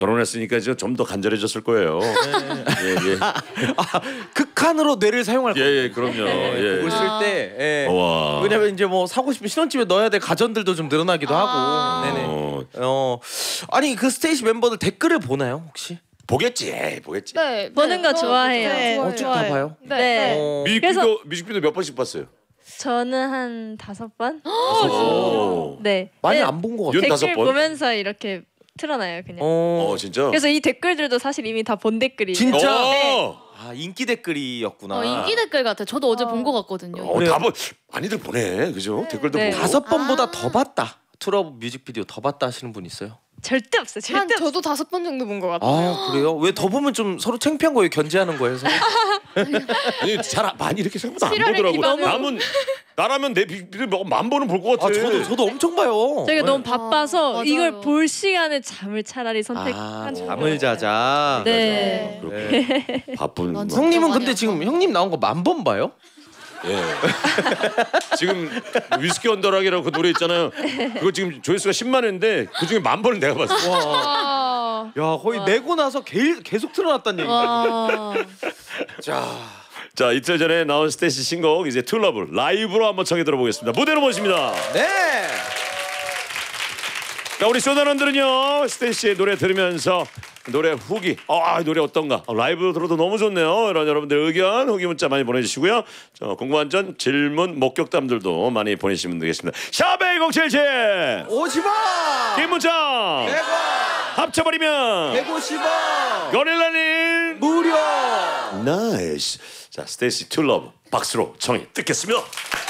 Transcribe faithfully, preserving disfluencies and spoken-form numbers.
결혼했으니까 이제 좀 더 간절해졌을 거예요. 네. 예, 예. 아, 극한으로 뇌를 사용할 거예요. 예, 예, 그럼요. 예. 그걸 쓸 때. 예. 와. 왜냐면 이제 뭐 사고 싶은 신혼집에 넣어야 될 가전들도 좀 늘어나기도 아. 하고. 네네. 어, 어 아니 그 스테이시 멤버들 댓글을 보나요 혹시? 보겠지, 보겠지. 네, 보는 거 저- 좋아해요. 네, 어, 쭉 다 봐요? 네. 네. 어. 뮤직비디오 그래서- 뮤직비디오 몇 번씩 봤어요? 저는 한 다섯 번? 오. 네. 많이 네, 안 본 것 윤 같아요. 다섯 댓글 번? 보면서 이렇게 틀어놔요 그냥. 어. 어, 진짜. 그래서 이 댓글들도 사실 이미 다 본 댓글이에요. 진짜? 어, 아 인기 댓글이었구나. 어, 인기 댓글 같아. 저도 어제 본 거 같거든요. 어, 다 보, 많이들 보네, 그죠? 댓글도 네. 보고. 다섯 번보다 아. 더 봤다. 투러브 뮤직비디오 더 봤다 하시는 분 있어요? 절대 없어요. 절대 한 없어요. 저도 다섯 번 정도 본 거 같아요. 아 그래요? 왜 더 보면 좀 서로 창피한 거예요? 견제하는 거예요? 서로? 아니 잘 안- 많이 이렇게 생각보다 안 실화를 보더라고. 기반으로. 남은 나라면 내 뮤직비디오 만 번은 볼 것 같아. 아 저도 저도 엄청 봐요. 저희가 네. 너무 바빠서 맞아요. 이걸 볼 시간에 잠을 차라리 아 선택한 잠을 자자. 네. 그렇게 바쁜. 난 뭐. 형님은 많이 근데 안 지금 봐. 형님 나온 거 만 번 봐요? 예. 지금 위스키 언더락이라고 그 노래 있잖아요. 그거 지금 조회수가 십만 회인데 그 중에 만 번을 내가 봤어. 아, 야 거의 내고 나서 게, 계속 틀어놨다는 얘기죠. 와. 자 자, 이틀 전에 나온 스테이시 신곡 이제 투러브 라이브로 한번 청해 들어보겠습니다. 무대로 모십니다. 네. 자, 우리 쇼다런들은요 스테이시의 노래 들으면서 노래 후기, 아 노래 어떤가, 어, 라이브로 들어도 너무 좋네요. 이런 여러분들 의견 후기 문자 많이 보내주시고요. 저 궁금한 점 질문 목격담들도 많이 보내주시면 되겠습니다. 샵 일공칠칠 오십 원. 긴 문자 백 원. 합쳐버리면 백오십 원. 거릴라님 무료. 나이스. 자, 스테이시 투러브 박수로 청해 듣겠습니다.